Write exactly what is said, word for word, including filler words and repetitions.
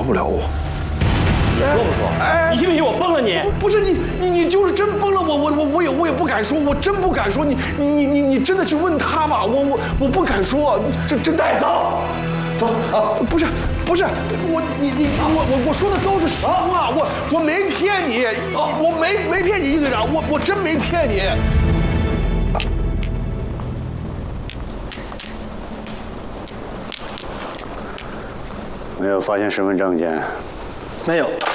不了我。 你说不说？哎，你信不信我崩了你？ 不是你，你你就是真崩了我，我我我也我也不敢说，我真不敢说。你你你你真的去问他吧，我我我不敢说，真真带走，走啊！不是不是，我你你我我我说的都是实话，我我没骗你，我没没骗你，营长，我我真没骗你。 没有发现身份证件。 没有。